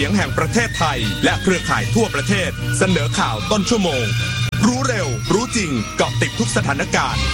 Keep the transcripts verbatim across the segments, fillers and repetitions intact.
เสียงแห่งประเทศไทยและเครือข่ายทั่วประเทศเสนอข่าวต้นชั่วโมงรู้เร็วรู้จริงเกาะติดทุกสถานการณ์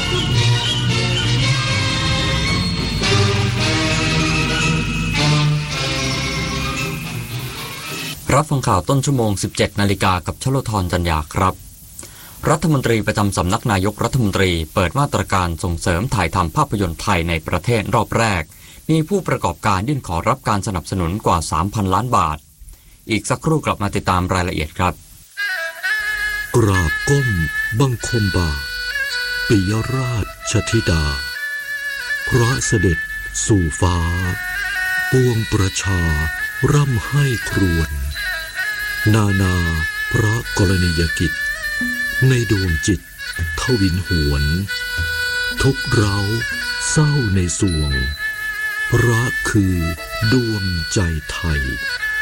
รับฟังข่าวต้นชั่วโมง สิบเจ็ดนาฬิกากับชโลธรจันยาครับรัฐมนตรีประจำสำนักนายกรัฐมนตรีเปิดมาตรการส่งเสริมถ่ายทำภาพยนตร์ไทยในประเทศรอบแรกมีผู้ประกอบการยื่นขอรับการสนับสนุนกว่า สามพัน ล้านบาทอีกสักครู่กลับมาติดตามรายละเอียดครับกราบก้มบังคมบาทปิยราชธิดาพระเสด็จสู่ฟ้าปวงประชาร่ำให้ครวญนานาพระกรณียกิจในดวงจิตทวินหวนทุกเร้าเศร้าในสวงพระคือดวงใจไทย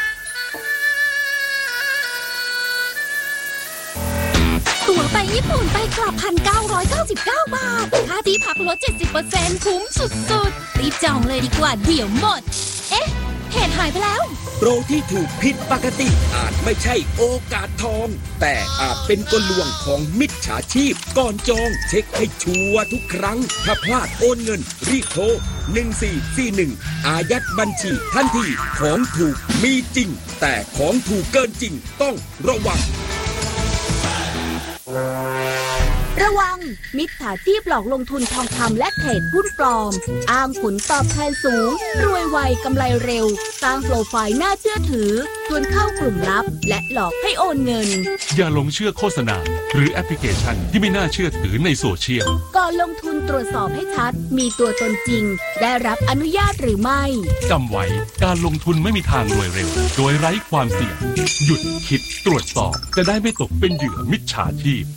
ตั๋วไปญี่ปุ่นไปกลับ หนึ่งพันเก้าร้อยเก้าสิบเก้า บาทค่าที่พักลด เจ็ดสิบเปอร์เซ็นต์ คุ้มสุดๆรีบจองเลยดีกว่าเดี๋ยวหมดเอ๊ะเพจหายไปแล้วโปรที่ถูกผิดปกติอาจไม่ใช่โอกาสทองแต่อาจเป็นกลลวงของมิจฉาชีพก่อนจองเช็คให้ชัวร์ทุกครั้งถ้าพลาดโอนเงินรีบโทรหนึ่งสี่สี่หนึ่งอายัดบัญชีทันทีของถูกมีจริงแต่ของถูกเกินจริงต้องระวังระวังมิจฉาชีพหลอกลงทุนทองคำและเทรดหุ้นปลอมอ้างผลตอบแทนสูงรวยไวกำไรเร็วสร้างโปรไฟล์น่าเชื่อถือชวนเข้ากลุ่มลับและหลอกให้โอนเงินอย่าหลงเชื่อโฆษณาหรือแอปพลิเคชันที่ไม่น่าเชื่อถือในโซเชียลก่อนลงทุนตรวจสอบให้ชัดมีตัวตนจริงได้รับอนุญาตหรือไม่จำไว้การลงทุนไม่มีทางรวยเร็วโดยไร้ความเสี่ยงหยุดคิดตรวจสอบจะได้ไม่ตกเป็นเหยื่อมิจฉาชีพ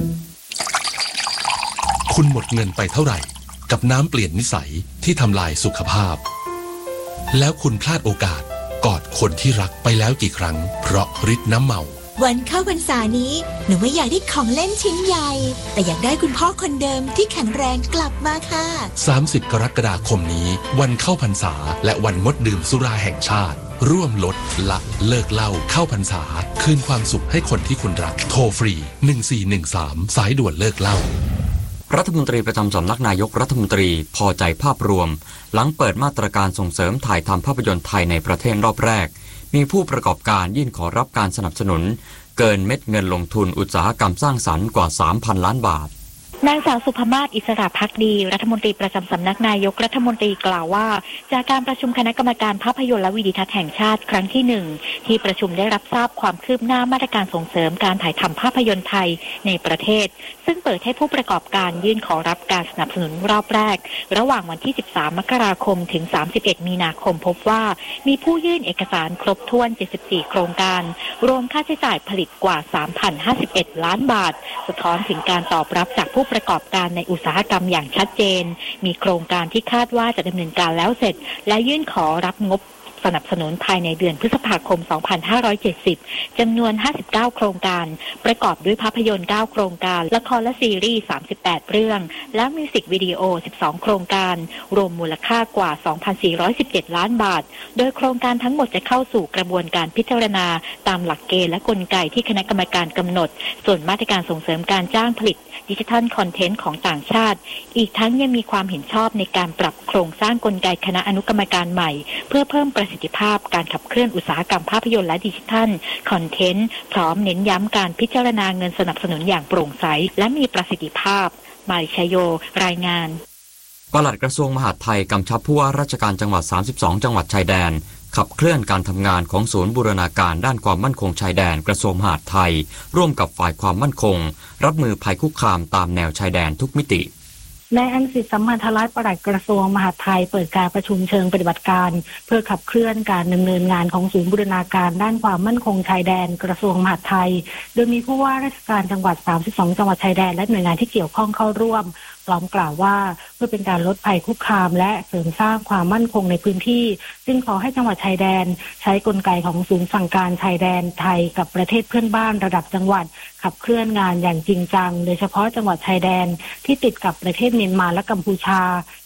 คุณหมดเงินไปเท่าไหร่กับน้ำเปลี่ยนนิสัยที่ทำลายสุขภาพแล้วคุณพลาดโอกาสกอดคนที่รักไปแล้วกี่ครั้งเพราะฤทธิ์น้ำเมาวันเข้าพรรษานี้หนูไม่อยากได้ของเล่นชิ้นใหญ่แต่อยากได้คุณพ่อคนเดิมที่แข็งแรงกลับมาค่ะสามสิบกรกฎาคมนี้วันเข้าพรรษาและวันงดดื่มสุราแห่งชาติร่วมลดละเลิกเหล้าเข้าพรรษาคืนความสุขให้คนที่คุณรักโทรฟรีหนึ่งสี่หนึ่งสามสายด่วนเลิกเหล้ารัฐมนตรีประจำสำนักนายกรัฐมนตรีพอใจภาพรวมหลังเปิดมาตรการส่งเสริมถ่ายทำภาพยนตร์ไทยในประเทศรอบแรกมีผู้ประกอบการยื่นขอรับการสนับสนุนเกินเม็ดเงินลงทุนอุตสาหกรรมสร้างสรรค์กว่า สามพัน ล้านบาทนางสาวสุภมาศอิสระภักดีรัฐมนตรีประจำสำนักนายกรัฐมนตรีกล่าวว่าจากการประชุมคณะกรรมการภาพยนตร์และวิดีทัศน์แห่งชาติครั้งที่หนึ่งที่ประชุมได้รับทราบความคืบหน้ามาตรการส่งเสริมการถ่ายทำภาพยนตร์ไทยในประเทศซึ่งเปิดให้ผู้ประกอบการยื่นขอรับการสนับสนุนรอบแรกระหว่างวันที่สิบสามมกราคมถึงสามสิบเอ็ดมีนาคมพบว่ามีผู้ยื่นเอกสารครบถ้วนเจ็ดสิบสี่โครงการรวมค่าใช้จ่ายผลิตกว่า สามพันห้าสิบเอ็ด ล้านบาทสะท้อนถึงการตอบรับจากผู้ประกอบการในอุตสาหกรรมอย่างชัดเจนมีโครงการที่คาดว่าจะดำเนินการแล้วเสร็จและยื่นขอรับงบสนับสนุนภายในเดือนพฤษภาคม สองพันห้าร้อยเจ็ดสิบ จำนวน ห้าสิบเก้า โครงการประกอบด้วยภาพยนตร์ เก้า โครงการละครและซีรีส์ สามสิบแปด เรื่องและมิวสิกวิดีโอ สิบสอง โครงการรวมมูลค่ากว่า สองพันสี่ร้อยสิบเจ็ด ล้านบาทโดยโครงการทั้งหมดจะเข้าสู่กระบวนการพิจารณาตามหลักเกณฑ์และกลไกที่คณะกรรมการกำหนดส่วนมาตรการส่งเสริมการจ้างผลิตดิจิทัลคอนเทนต์ของต่างชาติอีกทั้งยังมีความเห็นชอบในการปรับโครงสร้างกลไกคณะอนุกรรมการใหม่เพื่อเพิ่มประสิทธิภาพการขับเคลื่อนอุตสาหกรรมภาพยนตร์และดิจิทัลคอนเทนต์พร้อมเน้นย้ำการพิจารณาเงินสนับสนุนอย่างโปร่งใสและมีประสิทธิภาพมาริชโยรายงานปลัดกระทรวงมหาดไทยกำชับผู้ว่าราชการจังหวัดสามสิบสองจังหวัดชายแดนขับเคลื่อนการทำงานของศูนย์บูรณาการด้านความมั่นคงชายแดนกระทรวงมหาดไทยร่วมกับฝ่ายความมั่นคงรับมือภัยคุกคามตามแนวชายแดนทุกมิตินายอังสิทธิ์สัมพันธรัตน์ปลัดกระทรวงมหาดไทยเปิดการประชุมเชิงปฏิบัติการเพื่อขับเคลื่อนการดำเนินงานของศูนย์บูรณาการด้านความมั่นคงชายแดนกระทรวงมหาดไทยโดยมีผู้ว่าราชการจังหวัดสามสิบสองจังหวัดชายแดนและหน่วยงานที่เกี่ยวข้องเข้าร่วมพร้อมกล่าวว่าเพื่อเป็นการลดภัยคุกคามและเสริมสร้างความมั่นคงในพื้นที่จึงขอให้จังหวัดชายแดนใช้กลไกของศูนย์สั่งการชายแดนไทยกับประเทศเพื่อนบ้านระดับจังหวัดขับเคลื่อนงานอย่างจริงจังโดยเฉพาะจังหวัดชายแดนที่ติดกับประเทศเมียนมาและกัมพูชา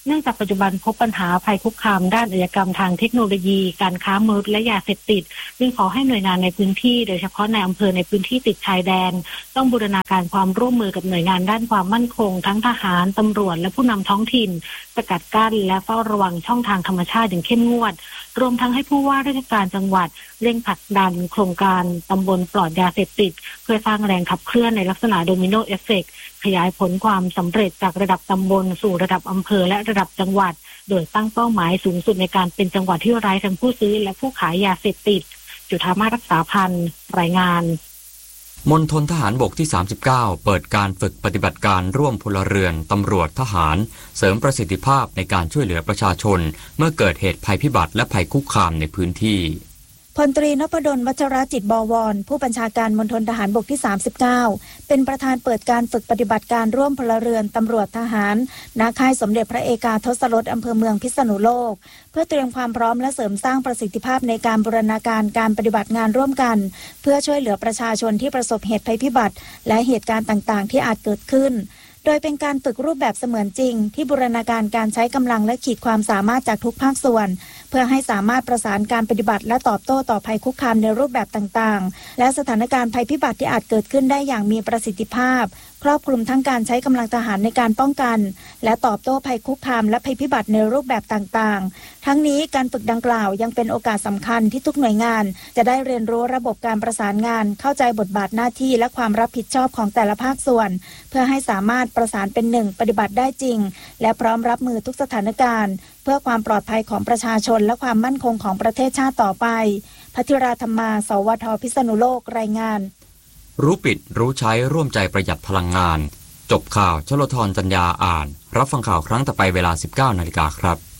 เนื่องจากปัจจุบันพบปัญหาภัยคุกคามด้านอาชญากรรมทางเทคโนโลยีการค้ามนุษย์และยาเสพติดจึงขอให้หน่วยงานในพื้นที่โดยเฉพาะในอำเภอในพื้นที่ติดชายแดนต้องบูรณาการความร่วมมือกับหน่วยงานด้านความมั่นคงทั้งทหารตำรวจและผู้นำท้องถิ่นสกัดกั้นและเฝ้าระวังช่องทางธรรมชาติอย่างเข้มงวดรวมทั้งให้ผู้ว่าราชการจังหวัดเร่งผลักดันโครงการตำบลปลอดยาเสพติดเพื่อสร้างแรงขับเคลื่อนในลักษณะโดมิโนเอฟเฟกต์ขยายผลความสำเร็จจากระดับตำบลสู่ระดับอำเภอและระดับจังหวัดโดยตั้งเป้าหมายสูงสุดในการเป็นจังหวัดที่ไร้ทั้งผู้ซื้อและผู้ขายยาเสพติดจุฑามาศรักษาพันธ์รายงานมณฑลทหารบกที่สามสิบเก้าเปิดการฝึกปฏิบัติการร่วมพลเรือนตำรวจทหารเสริมประสิทธิภาพในการช่วยเหลือประชาชนเมื่อเกิดเหตุภัยพิบัติและภัยคุกคามในพื้นที่พลตรีนพดลวัชรจิตบวรผู้บัญชาการมณฑลทหารบกที่สามสิบเก้าเป็นประธานเปิดการฝึกปฏิบัติการร่วมพลเรือนตำรวจทหารณค่ายสมเด็จพระเอกาทศรสอำเภอเมืองพิษณุโลกเพื่อเตรียมความพร้อมและเสริมสร้างประสิทธิภาพในการบูรณาการการปฏิบัติงานร่วมกันเพื่อช่วยเหลือประชาชนที่ประสบเหตุภัยพิบัติและเหตุการณ์ต่างๆที่อาจเกิดขึ้นโดยเป็นการฝึกรูปแบบเสมือนจริงที่บูรณาการการใช้กำลังและขีดความสามารถจากทุกภาคส่วนเพื่อให้สามารถประสานการปฏิบัติและตอบโต้ต่อภัยคุกคามในรูปแบบต่างๆและสถานการณ์ภัยพิบัติที่อาจเกิดขึ้นได้อย่างมีประสิทธิภาพครอบคลุมทั้งการใช้กำลังทหารในการป้องกันและตอบโต้ภัยคุกคามและภัยพิบัติในรูปแบบต่างๆทั้งนี้การฝึกดังกล่าวยังเป็นโอกาสสำคัญที่ทุกหน่วยงานจะได้เรียนรู้ระบบการประสานงานเข้าใจบทบาทหน้าที่และความรับผิดชอบของแต่ละภาคส่วนเพื่อให้สามารถประสานเป็นหนึ่งปฏิบัติได้จริงและพร้อมรับมือทุกสถานการณ์เพื่อความปลอดภัยของประชาชนและความมั่นคงของประเทศชาติต่อไปภัทริราธรรมาสวทพิษณุโลกรายงานรู้ปิดรู้ใช้ร่วมใจประหยัดพลังงานจบข่าวชลธรจัญญาอ่านรับฟังข่าวครั้งต่อไปเวลา สิบเก้านาฬิกาครับ